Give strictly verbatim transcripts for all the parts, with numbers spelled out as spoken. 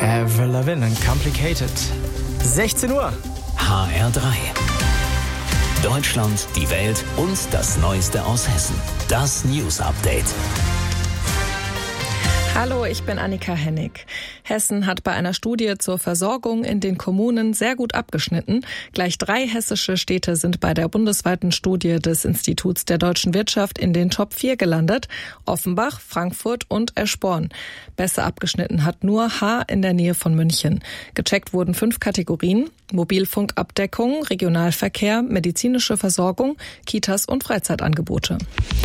Avril Lavigne and Complicated. sechzehn Uhr. H R drei. Deutschland, die Welt und das Neueste aus Hessen. Das News Update. Hallo, ich bin Annika Hennig. Hessen hat bei einer Studie zur Versorgung in den Kommunen sehr gut abgeschnitten. Gleich drei hessische Städte sind bei der bundesweiten Studie des Instituts der deutschen Wirtschaft in den Top vier gelandet. Offenbach, Frankfurt und Eschborn. Besser abgeschnitten hat nur Haar in der Nähe von München. Gecheckt wurden fünf Kategorien: Mobilfunkabdeckung, Regionalverkehr, medizinische Versorgung, Kitas und Freizeitangebote.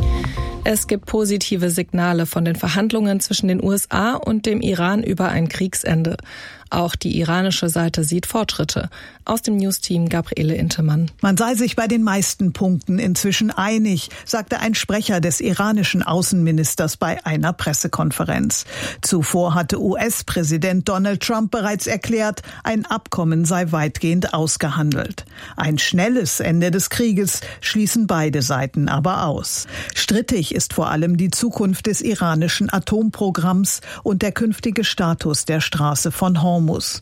Es gibt positive Signale von den Verhandlungen zwischen den U S A und dem Iran über ein Kriegsende. Auch die iranische Seite sieht Fortschritte. Aus dem News-Team Gabriele Intemann. Man sei sich bei den meisten Punkten inzwischen einig, sagte ein Sprecher des iranischen Außenministers bei einer Pressekonferenz. Zuvor hatte U S-Präsident Donald Trump bereits erklärt, ein Abkommen sei weitgehend ausgehandelt. Ein schnelles Ende des Krieges schließen beide Seiten aber aus. Strittig ist vor allem die Zukunft des iranischen Atomprogramms und der künftige Status der Straße von Hormuz.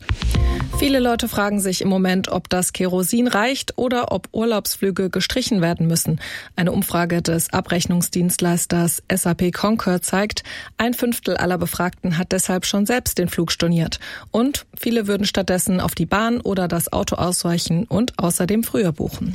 Viele Leute fragen sich im Moment, ob das Kerosin reicht oder ob Urlaubsflüge gestrichen werden müssen. Eine Umfrage des Abrechnungsdienstleisters S A P Concur zeigt, ein Fünftel aller Befragten hat deshalb schon selbst den Flug storniert. Und viele würden stattdessen auf die Bahn oder das Auto ausweichen und außerdem früher buchen.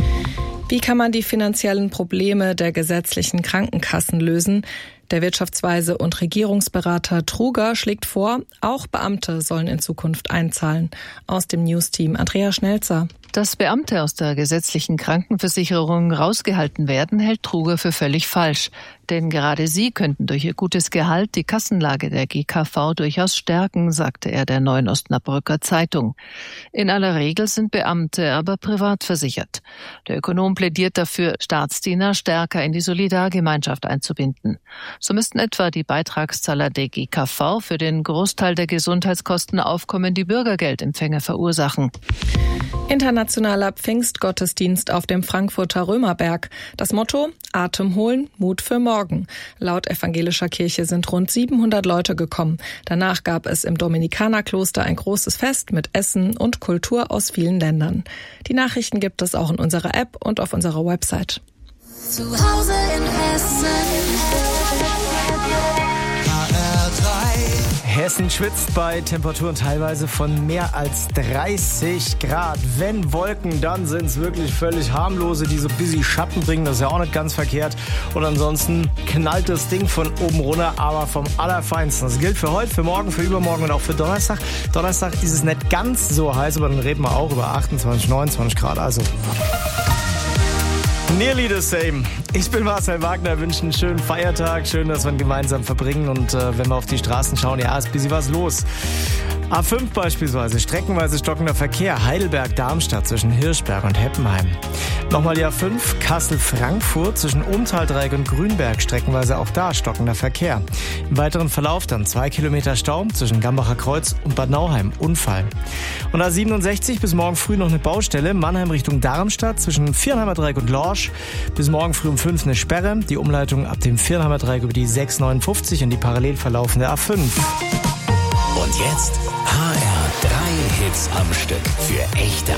Wie kann man die finanziellen Probleme der gesetzlichen Krankenkassen lösen? Der Wirtschaftsweise und Regierungsberater Truger schlägt vor, auch Beamte sollen in Zukunft einzahlen. Aus dem News-Team Andrea Schnelzer. Dass Beamte aus der gesetzlichen Krankenversicherung rausgehalten werden, hält Truger für völlig falsch. Denn gerade sie könnten durch ihr gutes Gehalt die Kassenlage der G K V durchaus stärken, sagte er der Neuen Osnabrücker Zeitung. In aller Regel sind Beamte aber privat versichert. Der Ökonom plädiert dafür, Staatsdiener stärker in die Solidargemeinschaft einzubinden. So müssten etwa die Beitragszahler der G K V für den Großteil der Gesundheitskosten aufkommende Bürgergeldempfänger verursachen. Internationaler Pfingstgottesdienst auf dem Frankfurter Römerberg. Das Motto: Atem holen, Mut für morgen. Laut evangelischer Kirche sind rund siebenhundert Leute gekommen. Danach gab es im Dominikanerkloster ein großes Fest mit Essen und Kultur aus vielen Ländern. Die Nachrichten gibt es auch in unserer App und auf unserer Website. Zu Hause in Hessen. Hessen schwitzt bei Temperaturen teilweise von mehr als dreißig Grad. Wenn Wolken, dann sind es wirklich völlig harmlose, die so ein bisschen Schatten bringen. Das ist ja auch nicht ganz verkehrt. Und ansonsten knallt das Ding von oben runter, aber vom Allerfeinsten. Das gilt für heute, für morgen, für übermorgen und auch für Donnerstag. Donnerstag ist es nicht ganz so heiß, aber dann reden wir auch über achtundzwanzig, neunundzwanzig Grad. Also nearly the same. Ich bin Marcel Wagner, wünsche einen schönen Feiertag. Schön, dass wir ihn gemeinsam verbringen. Und äh, wenn wir auf die Straßen schauen, ja, ist ein bisschen was los. A fünf beispielsweise, streckenweise stockender Verkehr. Heidelberg-Darmstadt zwischen Hirschberg und Heppenheim. Nochmal die A fünf, Kassel-Frankfurt zwischen Umtaldreieck und Grünberg. Streckenweise auch da stockender Verkehr. Im weiteren Verlauf dann zwei Kilometer Stau zwischen Gambacher Kreuz und Bad Nauheim. Unfall. Und A siebenundsechzig bis morgen früh noch eine Baustelle. Mannheim Richtung Darmstadt zwischen Viernheimer Dreieck und Lorsch. Bis morgen früh um fünf eine Sperre. Die Umleitung ab dem Viernheimer Dreieck über die sechs neunundfünfzig und die parallel verlaufende A fünf. Und jetzt H R drei Hits am Stück für echte